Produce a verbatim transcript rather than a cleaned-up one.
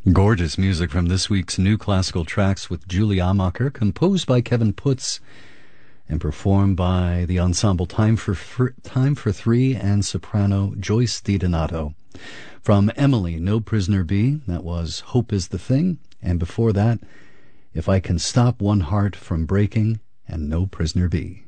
Gorgeous music from this week's New Classical Tracks with Julie Amacher, composed by Kevin Putz and performed by the ensemble Time for Fr- Time for Three and soprano Joyce DiDonato. From Emily, No Prisoner Be, that was Hope is the Thing, and before that, If I Can Stop One Heart from Breaking and No Prisoner Be.